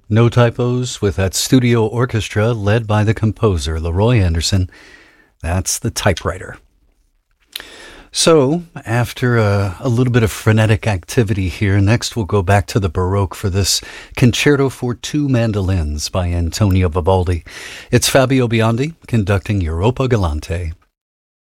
No Typos with that studio orchestra led by the composer, Leroy Anderson. That's The Typewriter. So, after a little bit of frenetic activity here, next we'll go back to the Baroque for this Concerto for Two Mandolins by Antonio Vivaldi. It's Fabio Biondi conducting Europa Galante.